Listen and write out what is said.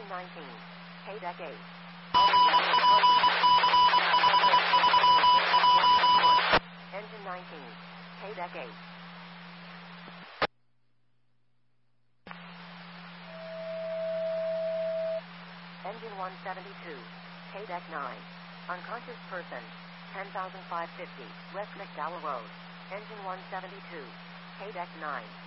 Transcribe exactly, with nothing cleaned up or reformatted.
Engine nineteen. K-Deck eight. Engine nineteen. K-Deck eight. Engine one seventy-two. K-Deck nine. Unconscious person. ten thousand five hundred fifty. West McDowell Road. Engine one seventy-two. K-Deck nine.